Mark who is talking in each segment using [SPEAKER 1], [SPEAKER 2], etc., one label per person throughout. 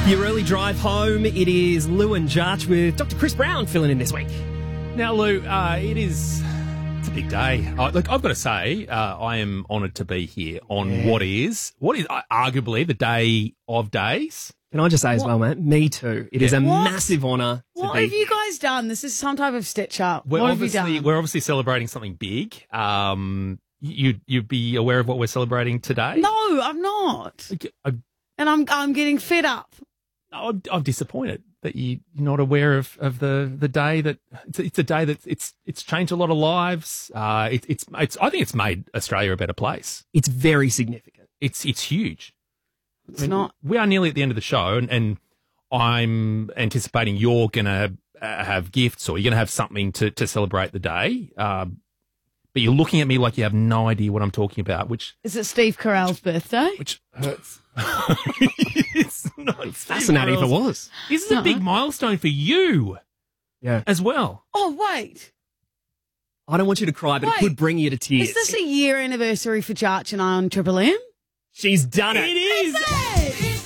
[SPEAKER 1] Your early drive home, it is Lou and Jarch with Dr. Chris Brown filling in this week.
[SPEAKER 2] Now, Lou, it's a big day. Look, I've got to say, I am honoured to be here on what is arguably the day of days.
[SPEAKER 1] Can I just say as well, mate, me too. It is a massive honour to
[SPEAKER 3] What
[SPEAKER 1] be
[SPEAKER 3] have you guys done? This is some type of stitch up.
[SPEAKER 2] We're
[SPEAKER 3] What have you done?
[SPEAKER 2] obviously celebrating something big. You'd be aware of what we're celebrating today?
[SPEAKER 3] No, I'm not. And I'm getting fed up.
[SPEAKER 2] I'm disappointed that you're not aware of the day that it's a day that it's changed a lot of lives. I think it's made Australia a better place.
[SPEAKER 1] It's very significant.
[SPEAKER 2] It's huge.
[SPEAKER 3] It's not.
[SPEAKER 2] We are nearly at the end of the show, and I'm anticipating you're going to have gifts or you're going to have something to celebrate the day. But you're looking at me like you have no idea what I'm talking about, which
[SPEAKER 3] Is it Steve Carell's birthday?
[SPEAKER 2] which hurts. It's not
[SPEAKER 1] Fascinating if it was.
[SPEAKER 2] This is a big milestone for you
[SPEAKER 1] Yeah.
[SPEAKER 2] as well.
[SPEAKER 3] Oh, wait.
[SPEAKER 1] I don't want you to cry, but it
[SPEAKER 3] Wait.
[SPEAKER 1] could bring you to tears.
[SPEAKER 3] Is this a year anniversary for Jarch and I on Triple M?
[SPEAKER 1] She's done it.
[SPEAKER 2] It is.
[SPEAKER 3] Hey!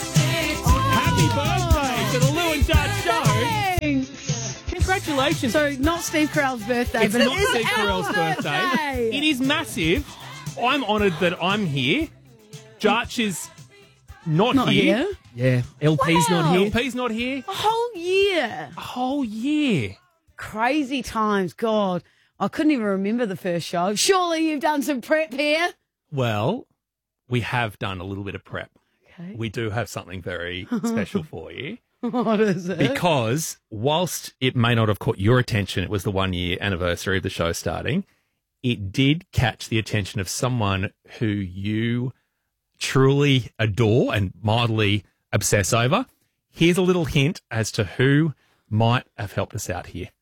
[SPEAKER 2] Happy birthday to the Lou and Jarch show.
[SPEAKER 3] Thanks.
[SPEAKER 2] Congratulations.
[SPEAKER 3] So, not Steve Carell's birthday,
[SPEAKER 2] It's
[SPEAKER 3] but
[SPEAKER 2] not
[SPEAKER 3] it is
[SPEAKER 2] Steve
[SPEAKER 3] our
[SPEAKER 2] Carell's birthday. It is massive. I'm honoured that I'm here. Jarch is not here.
[SPEAKER 1] Yeah. LP's
[SPEAKER 3] Wow.
[SPEAKER 1] not here.
[SPEAKER 2] LP's not here.
[SPEAKER 3] A whole year.
[SPEAKER 2] A whole year.
[SPEAKER 3] Crazy times. God, I couldn't even remember the first show. Surely you've done some prep here.
[SPEAKER 2] Well, we have done a little bit of prep.
[SPEAKER 3] Okay.
[SPEAKER 2] We do have something very special for you.
[SPEAKER 3] What is it?
[SPEAKER 2] Because whilst it may not have caught your attention, it was the 1 year anniversary of the show starting, it did catch the attention of someone who you truly adore and mildly obsess over. Here's a little hint as to who might have helped us out here.